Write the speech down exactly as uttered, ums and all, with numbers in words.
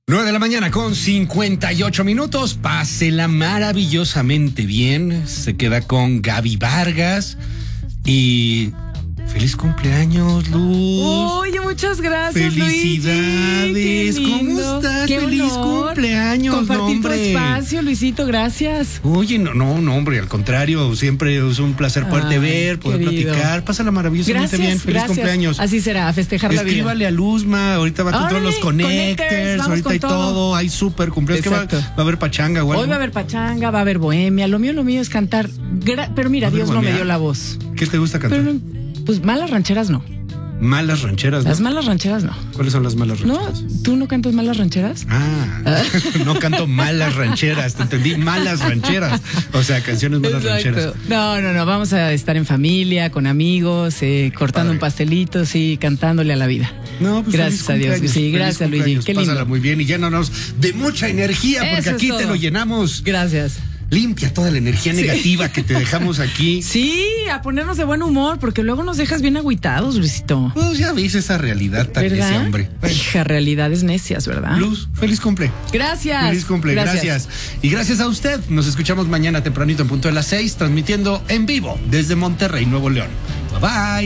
nueve de la mañana con cincuenta y ocho minutos. Pásela maravillosamente bien. Se queda con Gaby Vargas. Y feliz cumpleaños, Luz. Oye, muchas gracias, Felicidades. Luigi. ¿Cómo estás? Qué Feliz honor cumpleaños, compartir no, tu espacio, Luisito, gracias. Oye, no, no, no, hombre, al contrario, siempre es un placer poderte Ay, ver, poder querido. platicar. Pásala maravillosamente Gracias, bien. Feliz gracias. cumpleaños. Así será, a festejar la vida. Escríbale a Luzma, ahorita va con Órale, todos los connectors, connectors, vamos ahorita con y todo. todo. Hay súper cumpleaños. Que va, Exacto. va a haber pachanga, güey. Hoy va a haber pachanga, va a haber bohemia. Lo mío, lo mío es cantar. Gra- Pero mira, ¿Va a haber Dios no me bohemia? dio la voz. ¿Qué te gusta cantar? Pero, pues malas rancheras no. Malas rancheras, ¿no? Las malas rancheras no. ¿Cuáles son las malas ¿No? rancheras? ¿Tú no cantas malas rancheras? Ah, no canto malas rancheras, te entendí, malas rancheras. O sea, canciones malas Exacto. rancheras. No, no, no, vamos a estar en familia, con amigos, eh, cortando Padre. un pastelito, sí, cantándole a la vida. No, pues Gracias feliz a Dios, cumpleaños, sí, feliz gracias, Luigi, cumpleaños. qué lindo. Pásala muy bien y llénanos de mucha energía, porque Eso es aquí te todo. lo llenamos. Gracias. Limpia toda la energía negativa que te dejamos aquí. Sí, a ponernos de buen humor, porque luego nos dejas bien agüitados, Luisito. Pues ya viste esa realidad tan ese ¿Verdad? hombre. Hija, realidades necias, ¿verdad? Luz, feliz cumple. Gracias. Feliz cumple, gracias. Y gracias a usted. Nos escuchamos mañana tempranito en punto de las seis, transmitiendo en vivo desde Monterrey, Nuevo León. Bye bye.